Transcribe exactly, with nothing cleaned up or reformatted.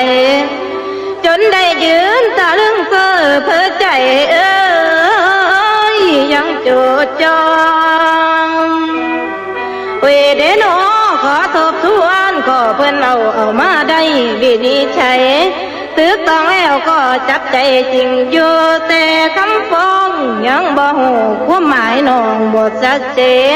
จนได้ยืนตะลึงเฟ้อเพ้อใจเอ้ยยังโจดจ้องเวเดโนขอทบทวนขอเพิ่นเอาเอามาได้วินิจฉัยตึกต้องแล้วก็จับใจจริงอยู่แต่คำฟ้องยังบ่ฮู้ความหมายน้องบ่ชัดเจน